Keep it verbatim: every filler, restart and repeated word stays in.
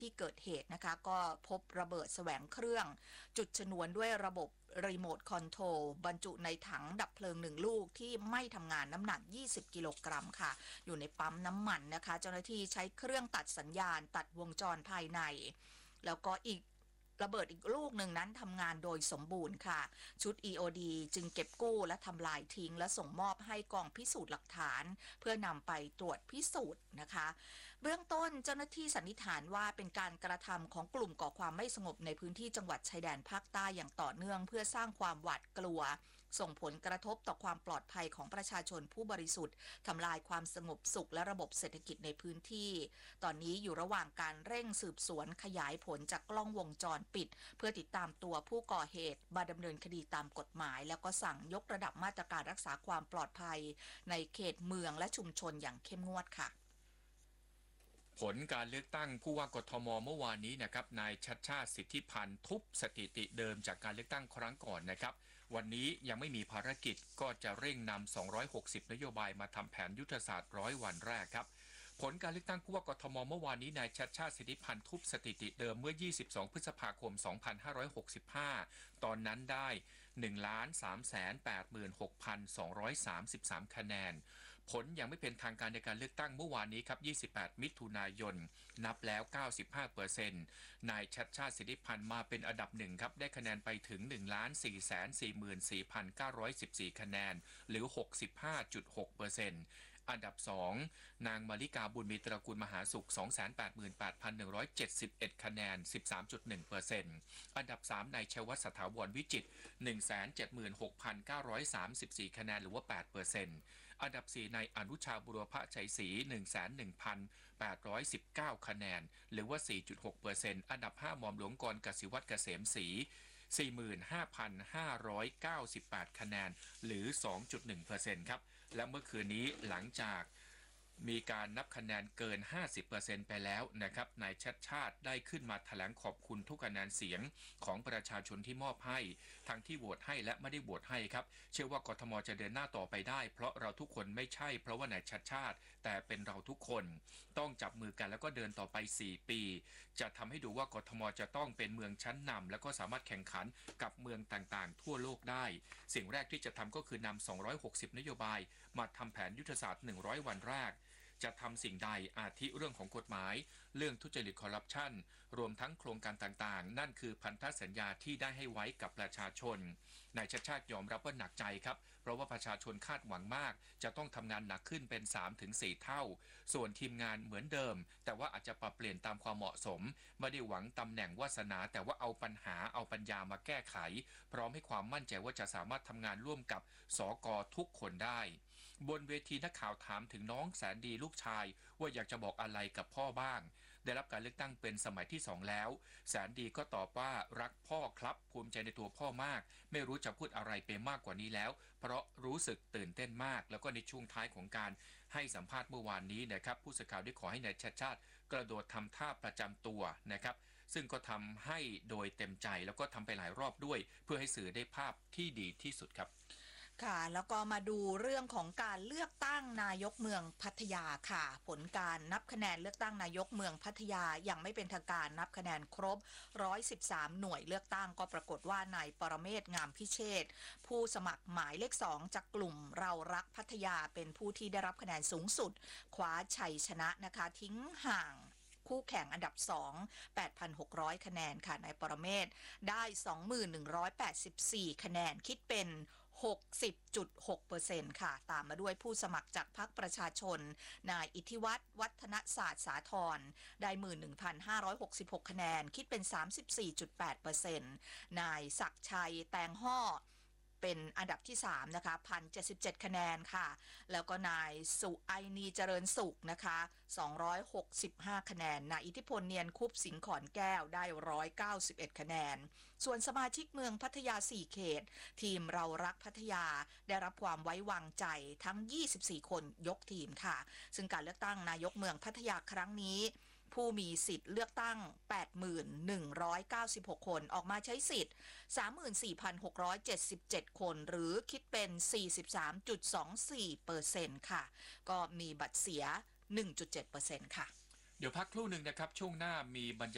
ที่เกิดเหตุนะคะก็พบระเบิดแสวงเครื่องจุดชนวนด้วยระบบรีโมทคอนโทรลบรรจุในถังดับเพลิงหนึ่งลูกที่ไม่ทำงานน้ำหนักยี่สิบกิโลกรัมค่ะอยู่ในปั๊มน้ำมันนะคะเจ้าหน้าที่ใช้เครื่องตัดสัญญาณตัดวงจรภายในแล้วก็อีกระเบิดอีกลูกหนึ่งนั้นทำงานโดยสมบูรณ์ค่ะชุด อี โอ ดี จึงเก็บกู้และทำลายทิ้งและส่งมอบให้กองพิสูจน์หลักฐานเพื่อนำไปตรวจพิสูจน์นะคะเบื้องต้นเจ้าหน้าที่สันนิษฐานว่าเป็นการกระทำของกลุ่มก่อความไม่สงบในพื้นที่จังหวัดชายแดนภาคใต้อย่างต่อเนื่องเพื่อสร้างความหวาดกลัวส่งผลกระทบต่อความปลอดภัยของประชาชนผู้บริสุทธิ์ทำลายความสงบสุขและระบบเศรษฐกิจในพื้นที่ตอนนี้อยู่ระหว่างการเร่งสืบสวนขยายผลจากกล้องวงจรปิดเพื่อติดตามตัวผู้ก่อเหตุมาดำเนินคดีตามกฎหมายแล้วก็สั่งยกระดับมาตรการรักษาความปลอดภัยในเขตเมืองและชุมชนอย่างเข้มงวดค่ะผลการเลือกตั้งผู้ว่ากทมเมื่อวานนี้นะครับนายชัชชาติสิทธิพันธ์ทุบสถิติเดิมจากการเลือกตั้งครั้งก่อนนะครับวันนี้ยังไม่มีภารกิจก็จะเร่งนำสองร้อยหกสิบนโยบายมาทำแผนยุทธศาสตร์ร้อยวันแรกครับผลการเลือกตั้งผู้ว่ากทมเมื่อวานนี้นายชัชชาติสิทธิพันธ์ทุบสถิติเดิมเมื่อยี่สิบสองพฤษภาคมสองพันห้าร้อยหกสิบห้าตอนนั้นได้ หนึ่งล้านสามแสนแปดหมื่นหกพันสองร้อยสามสิบสาม คะแนนผลยังไม่เป็นทางการในการเลือกตั้งเมื่อวานนี้ครับยี่สิบแปดมิถุนายนนับแล้ว เก้าสิบห้าเปอร์เซ็นต์ นายชัชชาติสิทธิพันธ์มาเป็นอันดับหนึ่งครับได้คะแนนไปถึง หนึ่งล้านสี่แสนสี่หมื่นสี่พันเก้าร้อยสิบสี่ คะแนนหรือ หกสิบห้าจุดหกเปอร์เซ็นต์อันดับสองนางมาริกาบุญมีตระกูลมหาสุข สองแสนแปดหมื่นแปดพันหนึ่งร้อยเจ็ดสิบเอ็ด คะแนน สิบสามจุดหนึ่งเปอร์เซ็นต์ อันดับสามนายชัยวัฒน์สถาวรวิจิตร หนึ่งแสนเจ็ดหมื่นหกพันเก้าร้อยสามสิบสี่ คะแนนหรือว่า แปดเปอร์เซ็นต์ อันดับสี่นายอนุชาบุรพชัยศรี หนึ่งแสนหนึ่งพันแปดร้อยสิบเก้า คะแนนหรือว่า สี่จุดหกเปอร์เซ็นต์ อันดับห้าหม่อมหลวงกรกสิวัฒน์เกษมศรี สี่หมื่นห้าพันห้าร้อยเก้าสิบแปด คะแนนหรือ สองจุดหนึ่งเปอร์เซ็นต์ ครับและเมื่อคืนนี้หลังจากมีการนับคะแนนเกิน ห้าสิบเปอร์เซ็นต์ ไปแล้วนะครับนายชัชชาติได้ขึ้นมาแถลงขอบคุณทุกคะแนนเสียงของประชาชนที่มอบให้ทั้งที่โหวตให้และไม่ได้โหวตให้ครับเชื่อว่ากทมจะเดินหน้าต่อไปได้เพราะเราทุกคนไม่ใช่เพราะว่านายชัชชาติแต่เป็นเราทุกคนต้องจับมือกันแล้วก็เดินต่อไปสี่ปีจะทำให้ดูว่ากทมจะต้องเป็นเมืองชั้นนำแล้วก็สามารถแข่งขันกับเมืองต่างๆทั่วโลกได้สิ่งแรกที่จะทำก็คือนำสองร้อยหกสิบนโยบายมาทำแผนยุทธศาสตร์หนึ่งร้อยวันแรกจะทำสิ่งใดอาทิเรื่องของกฎหมายเรื่องทุจริตคอร์รัปชันรวมทั้งโครงการต่างๆนั่นคือพันธสัญญาที่ได้ให้ไว้กับประชาชนนายชัชชาติยอมรับว่าหนักใจครับเพราะว่าประชาชนคาดหวังมากจะต้องทำงานหนักขึ้นเป็น สามถึงสี่ เท่าส่วนทีมงานเหมือนเดิมแต่ว่าอาจจะปรับเปลี่ยนตามความเหมาะสมไม่ได้หวังตำแหน่งวาสนาแต่ว่าเอาปัญหาเอาปัญญามาแก้ไขพร้อมให้ความมั่นใจว่าจะสามารถทำงานร่วมกับสก.ทุกคนได้บนเวทีนักข่าวถามถึงน้องแสนดีลูกชายว่าอยากจะบอกอะไรกับพ่อบ้างได้รับการเลือกตั้งเป็นสมัยที่สองแล้วแสนดีก็ตอบว่ารักพ่อครับภูมิใจในตัวพ่อมากไม่รู้จะพูดอะไรไปมากกว่านี้แล้วเพราะรู้สึกตื่นเต้นมากแล้วก็ในช่วงท้ายของการให้สัมภาษณ์เมื่อวานนี้นะครับผู้สื่อข่าวได้ขอให้นายชัชชาติกระโดดทำท่าประจำตัวนะครับซึ่งก็ทำให้โดยเต็มใจแล้วก็ทำไปหลายรอบด้วยเพื่อให้สื่อได้ภาพที่ดีที่สุดครับค่ะแล้วก็มาดูเรื่องของการเลือกตั้งนายกเมืองพัทยาค่ะผลการนับคะแนนเลือกตั้งนายกเมืองพัทยายังไม่เป็นทางการนับคะแนนครบหนึ่งร้อยสิบสามหน่วยเลือกตั้งก็ปรากฏว่านายปรเมศ งามพิเชษฐ์ผู้สมัครหมายเลขสองจากกลุ่มเรารักพัทยาเป็นผู้ที่ได้รับคะแนนสูงสุดคว้าชัยชนะนะคะทิ้งห่างคู่แข่งอันดับสอง แปดพันหกร้อย คะแนนค่ะนายปรเมศได้ สองพันหนึ่งร้อยแปดสิบสี่ คะแนนคิดเป็น หกสิบจุดหกเปอร์เซ็นต์ ค่ะตามมาด้วยผู้สมัครจากพรรคประชาชนนายอิทธิวัฒน์วัฒนศาสตร์สาธรได้ หนึ่งหมื่นหนึ่งพันห้าร้อยหกสิบหก คะแนนคิดเป็น สามสิบสี่จุดแปดเปอร์เซ็นต์ นายศักดิ์ชัยแตงห่อเป็นอันดับที่สามนะคะ หนึ่งพันเจ็ดสิบเจ็ด คะแนนค่ะแล้วก็นายสุไอนีเจริญสุขนะคะสองร้อยหกสิบห้าคะแนนนายอิทธิพลเนียนคุปสิงห์ขอนแก้วได้หนึ่งร้อยเก้าสิบเอ็ดคะแนนส่วนสมาชิกเมืองพัทยาสี่เขตทีมเรารักพัทยาได้รับความไว้วางใจทั้งยี่สิบสี่คนยกทีมค่ะซึ่งการเลือกตั้งนายกเมืองพัทยาครั้งนี้ผู้มีสิทธิ์เลือกตั้ง แปดหมื่นหนึ่งร้อยเก้าสิบหก คนออกมาใช้สิทธิ์ สามหมื่นสี่พันหกร้อยเจ็ดสิบเจ็ด คนหรือคิดเป็น สี่สิบสามจุดสองสี่เปอร์เซ็นต์ ค่ะก็มีบัตรเสีย หนึ่งจุดเจ็ดเปอร์เซ็นต์ ค่ะเดี๋ยวพักครู่หนึ่งนะครับช่วงหน้ามีบรรย